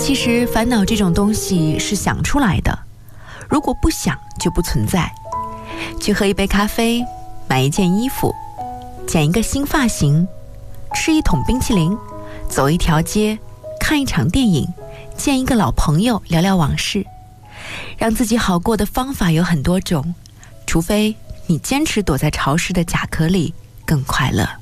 其实烦恼这种东西是想出来的，如果不想就不存在。去喝一杯咖啡，买一件衣服，剪一个新发型，吃一桶冰淇淋，走一条街，看一场电影，见一个老朋友，聊聊往事。让自己好过的方法有很多种，除非你坚持躲在潮湿的甲壳里更快乐。